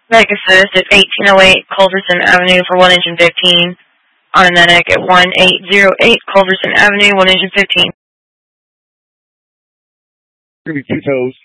Medic Assist at 1808 Culverson Avenue for 1 engine 15. On a medic at 1808 Culverson Avenue, 1 engine 15. Give me 2 toes.